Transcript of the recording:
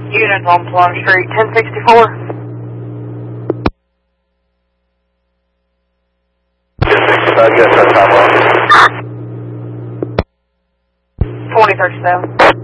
Units on Plum Street, 1064. Yes, that's how long. 2037.